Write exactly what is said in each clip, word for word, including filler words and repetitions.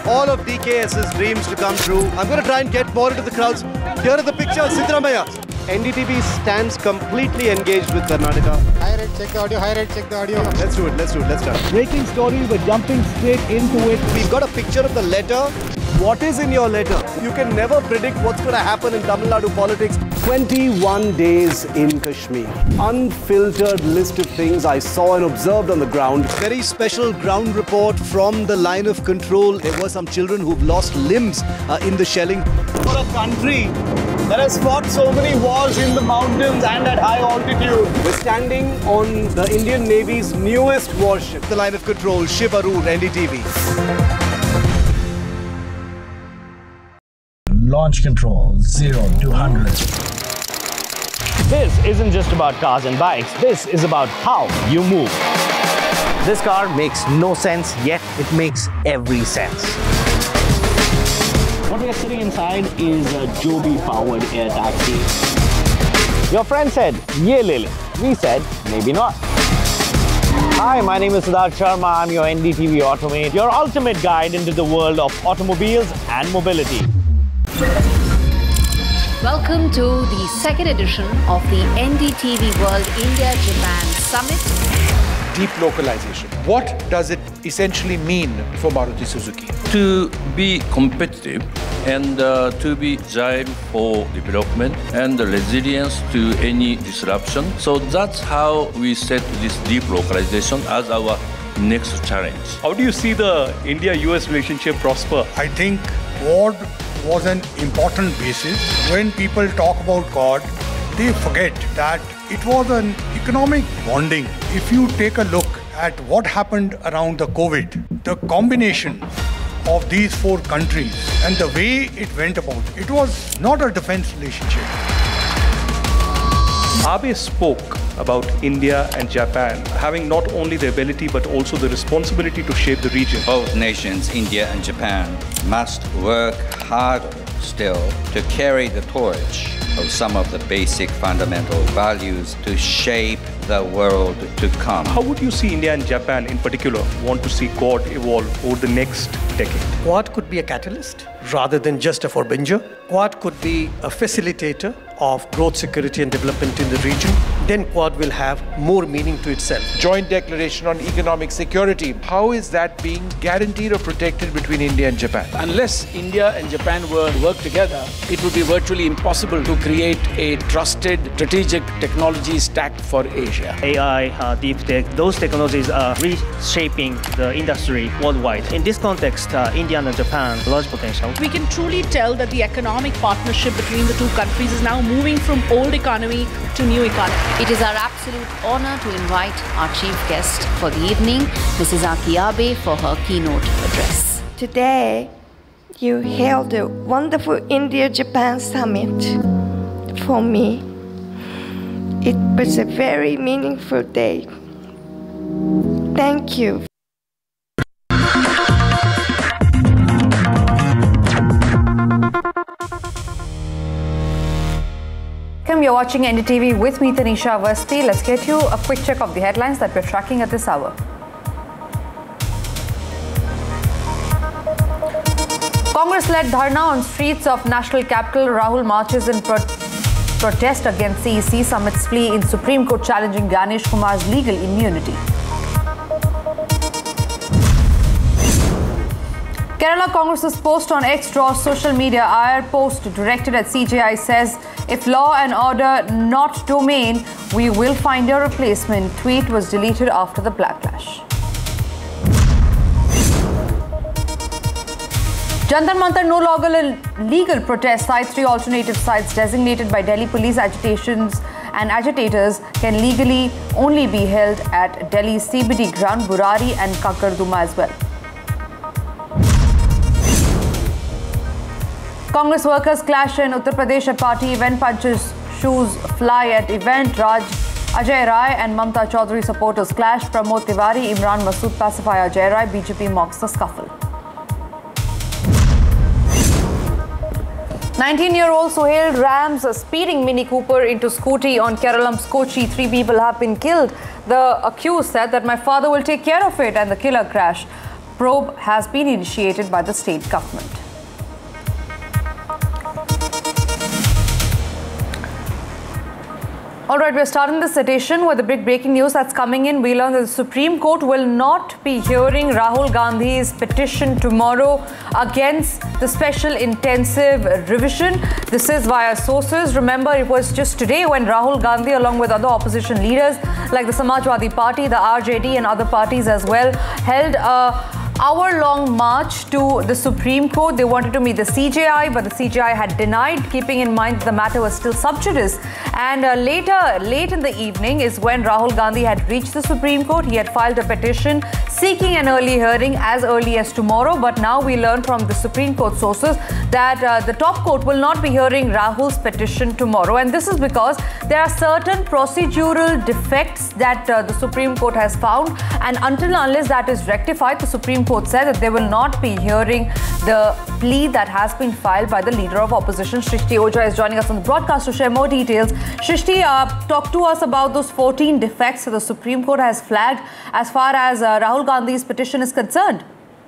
all of DKS's dreams to come true. I'm going to try and get more into the crowds. Here are the pictures, Siddaramaiah. N D T V stands completely engaged with Karnataka. High rate, check the audio, high rate, check the audio. Let's do it, let's do it, let's start. Breaking story, we're jumping straight into it. We've got a picture of the letter. What is in your letter? You can never predict what's going to happen in Tamil Nadu politics. twenty-one days in Kashmir. Unfiltered list of things I saw and observed on the ground. Very special ground report from the line of control. There were some children who've lost limbs uh, in the shelling. For a country that has fought so many wars in the mountains and at high altitude. We're standing on the Indian Navy's newest warship. The line of control, Shiv Aroor, N D T V. Launch control, zero to one hundred. This isn't just about cars and bikes. This is about how you move. This car makes no sense, yet it makes every sense. What we are sitting inside is a Joby-powered air taxi. Your friend said, "Ye le le." We said, maybe not. Hi, my name is Siddharth Sharma. I'm your N D T V Automate, your ultimate guide into the world of automobiles and mobility. Welcome to the second edition of the N D T V World India-Japan Summit. Deep localization. What does it essentially mean for Maruti Suzuki? To be competitive and uh, to be agile for development and resilience to any disruption. So that's how we set this deep localization as our next challenge. How do you see the India U S relationship prosper? I think Quad was an important basis. When people talk about Quad, they forget that it was an economic bonding. If you take a look at what happened around the COVID, the combination of these four countries and the way it went about, it was not a defense relationship. Abe spoke about India and Japan having not only the ability but also the responsibility to shape the region. Both nations, India and Japan, must work harder still to carry the torch of some of the basic fundamental values to shape the world to come. How would you see India and Japan in particular want to see Quad evolve over the next decade? Quad could be a catalyst rather than just a forbinger. Quad could be a facilitator of growth, security and development in the region. Then Quad will have more meaning to itself. Joint Declaration on Economic Security. How is that being guaranteed or protected between India and Japan? Unless India and Japan were to work together, it would be virtually impossible to create a trusted strategic technology stack for Asia. A I, uh, deep tech, those technologies are reshaping the industry worldwide. In this context, uh, India and Japan, large potential. We can truly tell that the economic partnership between the two countries is now moving from old economy to new economy. It is our absolute honor to invite our chief guest for the evening, Missus Aki Abe, for her keynote address. Today, you held a wonderful India-Japan summit. For me, it was a very meaningful day. Thank you. You're watching N D T V with me, Tanisha Avasti. Let's get you a quick check of the headlines that we're tracking at this hour. Congress-led dharna on streets of national capital. Rahul marches in pro protest against C E C. Summit's plea in Supreme Court challenging Ganesh Kumar's legal immunity. Kerala Congress's post on X draws social media ire. Post directed at C J I says, "If law and order not domain, we will find a replacement." Tweet was deleted after the backlash. Jantar Mantar no longer a legal protest. Site three alternative sites designated by Delhi police. Agitations and agitators can legally only be held at Delhi's C B D ground, Burari and Kakarduma as well. Congress workers clash in Uttar Pradesh at party event. Punches shoes fly at event. Raj Ajay Rai and Mamta Chaudhary supporters clash. Pramod Tiwari, Imran Masood pacify Ajay Rai. B J P mocks the scuffle. nineteen-year-old Sohail rams a speeding Mini Cooper into scooty on Keralam's Kochi. Three people have been killed. The accused said that my father will take care of it, and the killer crashed. probe has been initiated by the state government. All right, we're starting this edition with the big breaking news that's coming in. We learned that the Supreme Court will not be hearing Rahul Gandhi's petition tomorrow against the special intensive revision. This is via sources. Remember, it was just today when Rahul Gandhi, along with other opposition leaders like the Samajwadi Party, the R J D and other parties as well, held a hour-long march to the Supreme Court. They wanted to meet the C J I, but the C J I had denied, keeping in mind that the matter was still sub judice. And uh, later, late in the evening is when Rahul Gandhi had reached the Supreme Court. He had filed a petition seeking an early hearing as early as tomorrow. But now we learn from the Supreme Court sources that uh, the top court will not be hearing Rahul's petition tomorrow. And this is because there are certain procedural defects that uh, the Supreme Court has found. And until and unless that is rectified, the Supreme Court said that they will not be hearing the plea that has been filed by the leader of opposition. Shrishti Ojha is joining us on the broadcast to share more details. Shrishti, uh, talk to us about those fourteen defects that the Supreme Court has flagged as far as uh, Rahul Gandhi's petition is concerned.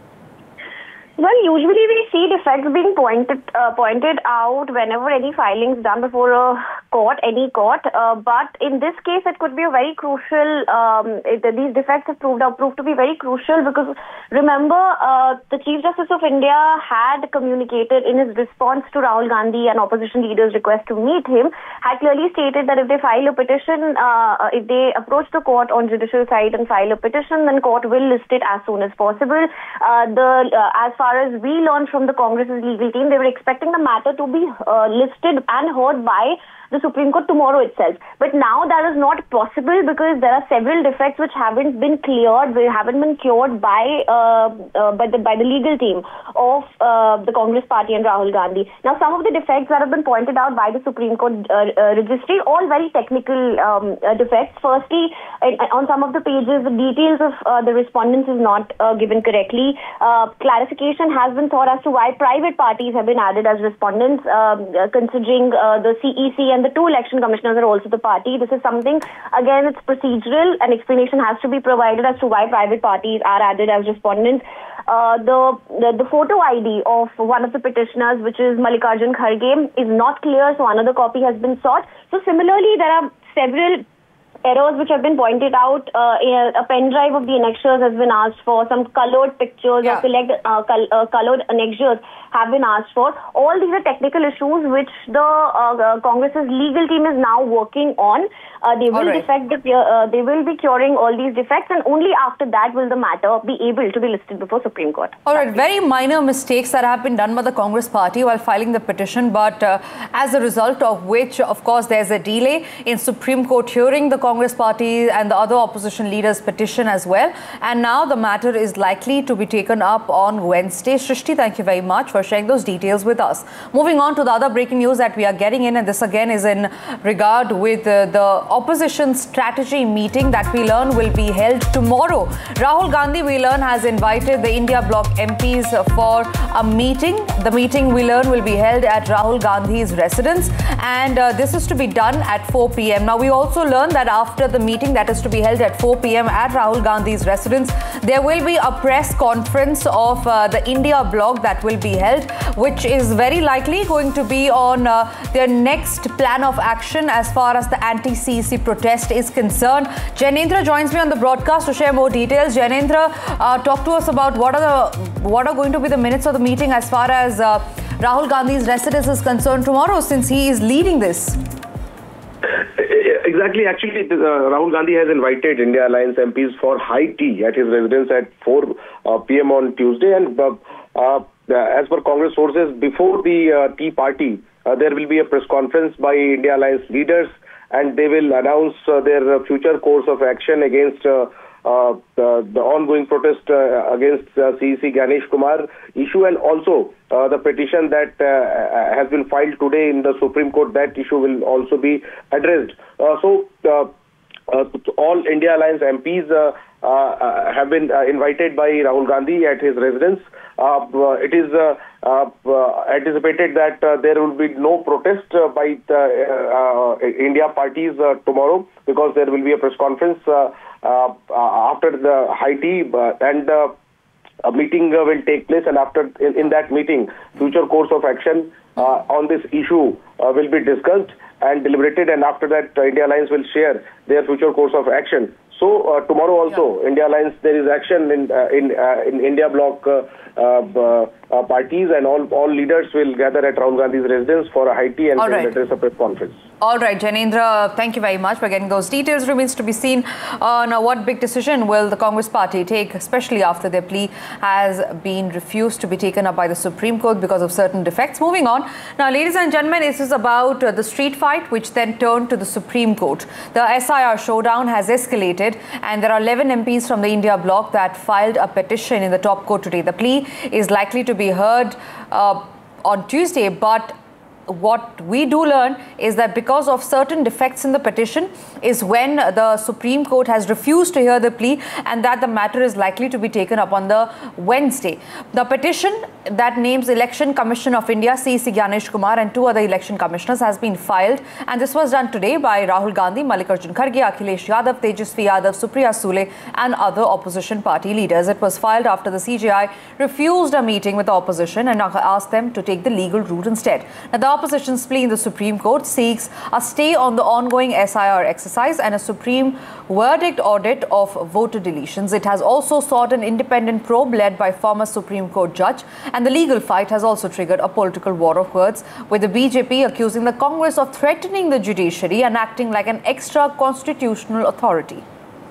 Well, usually we see defects being pointed uh, pointed out whenever any filing is done before a court, any court. Uh, but in this case, it could be a very crucial. Um, it, these defects have proved out proved to be very crucial because remember, uh, the Chief Justice of India had communicated in his response to Rahul Gandhi and opposition leaders' request to meet him, had clearly stated that if they file a petition, uh, if they approach the court on judicial side and file a petition, then court will list it as soon as possible. Uh, the uh, as far as we learned from the Congress's legal team, they were expecting the matter to be uh, listed and heard by the Supreme Court tomorrow itself. But now that is not possible because there are several defects which haven't been cleared, they haven't been cured by uh, uh, by the by the legal team of uh, the Congress party and Rahul Gandhi. Now, some of the defects that have been pointed out by the Supreme Court uh, uh, registry, all very technical um, uh, defects. Firstly, in, on some of the pages, the details of uh, the respondents is not uh, given correctly. Uh, clarification has been sought as to why private parties have been added as respondents, um, uh, considering uh, the C E C and the two election commissioners are also the party. This is something, again, it's procedural. An explanation has to be provided as to why private parties are added as respondents. Uh, the, the the photo I D of one of the petitioners, which is Mallikarjun Kharge, is not clear, so another copy has been sought. So similarly, there are several errors which have been pointed out. Uh, a pen drive of the annexures has been asked for. Some colored pictures yeah. or select uh, col uh, colored annexures have been asked for. All these are technical issues which the uh, uh, Congress's legal team is now working on. Uh, they will right. defect the, uh, they will be curing all these defects, and only after that will the matter be able to be listed before Supreme Court. All right, very minor mistakes that have been done by the Congress party while filing the petition, but uh, as a result of which, of course, there's a delay in Supreme Court hearing the Congress party and the other opposition leaders' petition as well. And now the matter is likely to be taken up on Wednesday. Shrishti, thank you very much for sharing those details with us. Moving on to the other breaking news that we are getting in, and this again is in regard with uh, the opposition strategy meeting that we learn will be held tomorrow. Rahul Gandhi, we learn, has invited the India Bloc M Ps for a meeting. The meeting, we learn, will be held at Rahul Gandhi's residence, and uh, this is to be done at four p m Now, we also learn that after the meeting that is to be held at four p m at Rahul Gandhi's residence, there will be a press conference of uh, the India Bloc that will be held, which is very likely going to be on uh, their next plan of action as far as the anti-C E C protest is concerned. Jainendra joins me on the broadcast to share more details. Jainendra, uh, talk to us about what are the what are going to be the minutes of the meeting as far as uh, Rahul Gandhi's residence is concerned tomorrow, since he is leading this. Exactly. Actually, uh, Rahul Gandhi has invited India Alliance M Ps for high tea at his residence at four p m on Tuesday. And uh, uh, as per Congress sources, before the uh, tea party, uh, there will be a press conference by India Alliance leaders, and they will announce uh, their uh, future course of action against uh, uh, the, the ongoing protest uh, against uh, C E C Ganesh Kumar issue, and also uh, the petition that uh, has been filed today in the Supreme Court. That issue will also be addressed. Uh, so, uh, uh, all India Alliance M Ps uh, uh, have been uh, invited by Rahul Gandhi at his residence. Uh, it is uh, uh, anticipated that uh, there will be no protest uh, by the uh, uh, India parties uh, tomorrow, because there will be a press conference uh, uh, after the high tea, uh, and uh, a meeting uh, will take place, and after in, in that meeting, future course of action uh, on this issue uh, will be discussed and deliberated, and after that, uh, India Alliance will share their future course of action. So uh, tomorrow also, yeah. India Alliance, there is action in uh, in uh, in India bloc uh, uh, uh, parties, and all all leaders will gather at Rahul Gandhi's residence for a high tea and right. address a press conference. All right, Janendra, thank you very much for getting those details. Remains to be seen uh, now what big decision will the Congress party take, especially after their plea has been refused to be taken up by the Supreme Court because of certain defects. Moving on. Now, ladies and gentlemen, this is about uh, the street fight, which then turned to the Supreme Court. The S I R showdown has escalated, and there are eleven M Ps from the India bloc that filed a petition in the top court today. The plea is likely to be heard uh, on Tuesday, but what we do learn is that because of certain defects in the petition is when the Supreme Court has refused to hear the plea, and that the matter is likely to be taken up on the Wednesday. The petition that names Election Commission of India, C C Gyanesh Kumar, and two other election commissioners has been filed, and this was done today by Rahul Gandhi, Mallikarjun Kharge, Akhilesh Yadav, Tejasvi Yadav, Supriya Sule and other opposition party leaders. It was filed after the C J I refused a meeting with the opposition and asked them to take the legal route instead. Now, the opposition's plea in the Supreme Court seeks a stay on the ongoing S I R exercise and a Supreme verdict audit of voter deletions. It has also sought an independent probe led by former Supreme Court judge, and the legal fight has also triggered a political war of words, with the B J P accusing the Congress of threatening the judiciary and acting like an extra constitutional authority.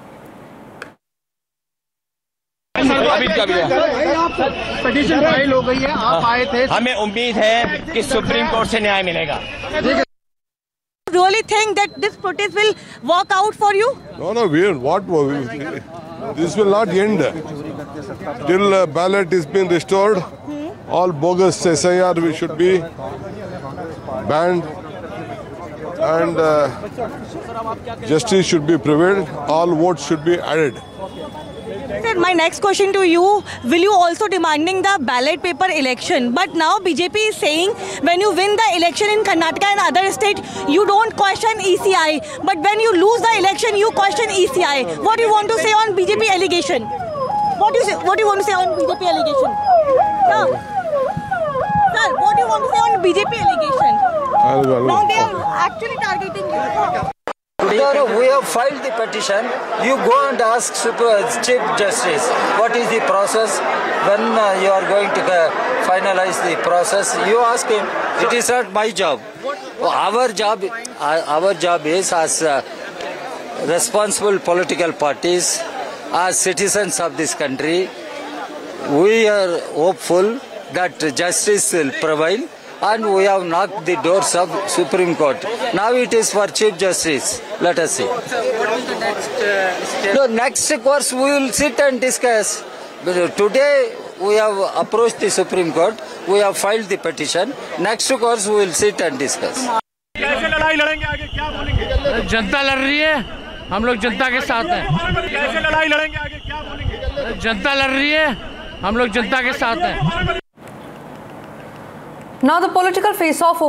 Petition file हो गई है, आप आए थे, हमें उम्मीद है कि सुप्रीम कोर्ट से न्याय मिलेगा. Really think that this protest will work out for you? No, no, we what this will not end till uh, ballot is being restored. Hmm? All bogus S I R we should be banned, and uh, justice should be prevailed. All votes should be added. Sir, my next question to you, will you also demanding the ballot paper election? But now B J P is saying when you win the election in Karnataka and other state, you don't question E C I. But when you lose the election, you question E C I. What do you want to say on B J P allegation? What do you say, what do you want to say on B J P allegation? Sir, sir, what do you want to say on B J P allegation? Now they are actually targeting you. No, no, we have filed the petition. You go and ask Super Chief Justice what is the process, when uh, you are going to uh, finalize the process. You ask him. It is not my job. Our job, uh, our job is as uh, responsible political parties, as citizens of this country, we are hopeful that justice will prevail. And we have knocked the doors of Supreme Court. Now it is for Chief Justice. Let us see. What is the next uh, step? No, next course we will sit and discuss. But today we have approached the Supreme Court. We have filed the petition. Next course we will sit and discuss. कैसे लड़ाई लड़ेंगे आगे, क्या बोलेंगे? जनता लड़ रही है, हम लोग जनता के साथ हैं. कैसे लड़ाई लड़ेंगे आगे, क्या बोलेंगे? जनता लड़ रही है, हम लोग जनता के साथ हैं. Now the political face-off